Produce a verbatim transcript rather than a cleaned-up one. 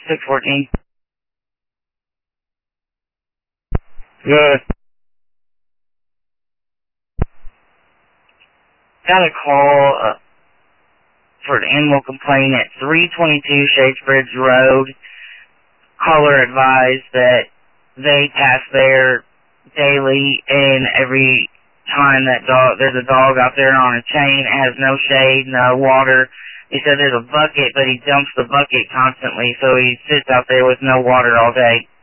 six fourteen. Good. Got a call uh, for an animal complaint at three twenty-two Shadesbridge Road. Caller advised that they pass there daily, and every time that dog, there's a dog out there on a chain, it has no shade, no water. He said there's a bucket, but he dumps the bucket constantly, so he sits out there with no water all day.